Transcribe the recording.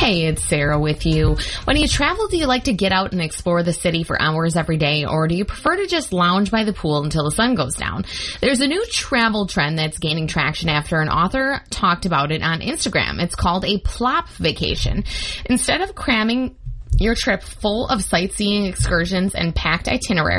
Hey, it's Sarah with you. When you travel, do you like to get out and explore the city for hours every day, or do you prefer to just lounge by the pool until the sun goes down? There's a new travel trend that's gaining traction after an author talked about it on Instagram. It's called a plop vacation. Instead of cramming your trip full of sightseeing excursions and packed itineraries,